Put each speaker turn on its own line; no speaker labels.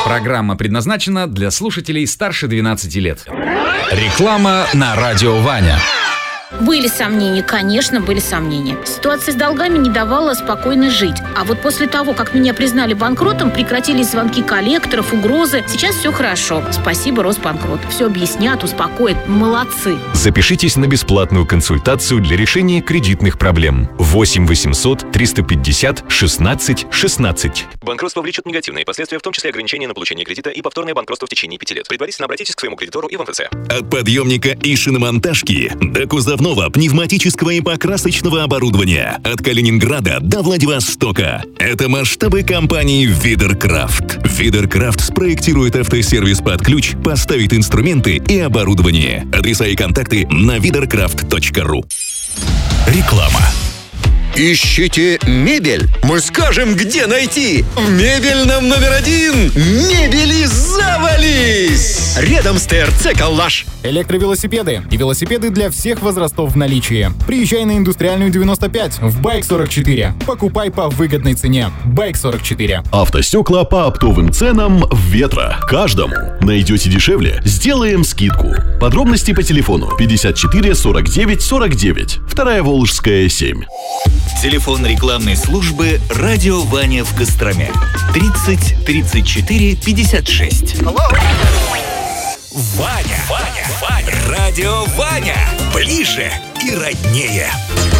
Программа предназначена для слушателей старше 12 лет. Реклама на радио Ваня.
Были сомнения, конечно, были сомнения. Ситуация с долгами не давала спокойно жить. А вот после того, как меня признали банкротом, прекратились звонки коллекторов, угрозы. Сейчас все хорошо. Спасибо, Росбанкрот. Все объяснят, успокоят. Молодцы.
Запишитесь на бесплатную консультацию для решения кредитных проблем. 8 800 350 16 16.
Банкротство влечет негативные последствия, в том числе ограничения на получение кредита и повторное банкротство в течение 5 лет. Предварительно обратитесь к своему кредитору и в МФЦ.
От подъемника и шиномонтажки до кузовного, пневматического и покрасочного оборудования. От Калининграда до Владивостока. Это масштабы компании Видеркрафт. Видеркрафт спроектирует автосервис под ключ, поставит инструменты и оборудование. Адреса и контакты на vidercraft.ru. Реклама.
Ищите мебель? Мы скажем, где найти. В мебельном номер 1. Мебели завались! Рядом с ТРЦ «Коллаж».
Электровелосипеды и велосипеды для всех возрастов в наличии. Приезжай на Индустриальную 95 в Байк-44. Покупай по выгодной цене. Байк-44.
Автостекла по оптовым ценам в Ветро. Каждому. Найдете дешевле? Сделаем скидку. Подробности по телефону 54 49 49. Вторая Волжская, 7.
Телефон рекламной службы «Радио Ваня» в Костроме. 30 34 56. Ваня. Радио Ваня. Ближе и роднее.